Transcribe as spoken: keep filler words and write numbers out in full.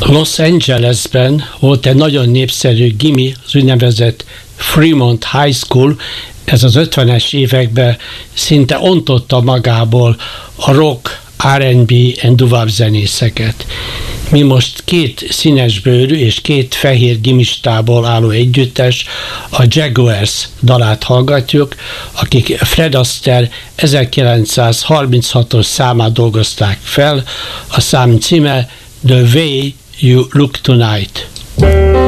Los Angelesben volt egy nagyon népszerű gimi, az úgynevezett Fremont High School, ez az ötvenes években szinte ontotta magából a rock, er and bé és doo-wop zenészeket. Mi most két színesbőrű és két fehér gimistából álló együttes, a Jaguars dalát hallgatjuk, akik Fred Astaire ezerkilencszázharminchatos számát dolgozták fel, a szám címe The Way You Look Tonight.